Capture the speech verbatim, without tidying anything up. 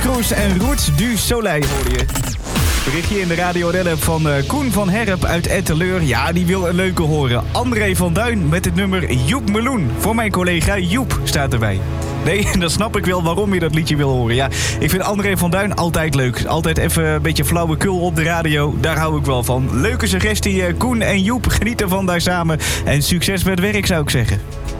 Cruz en Roots du Soleil hoor je. Berichtje in de Radio Red-app van uh, Koen van Herp uit Etteleur. Ja, die wil een leuke horen. André van Duin met het nummer Joep Meloen. Voor mijn collega Joep staat erbij. Nee, dan snap ik wel waarom je dat liedje wil horen. Ja, ik vind André van Duin altijd leuk. Altijd even een beetje flauwekul op de radio. Daar hou ik wel van. Leuke suggestie, uh, Koen en Joep. Geniet ervan daar samen. En succes met werk, zou ik zeggen.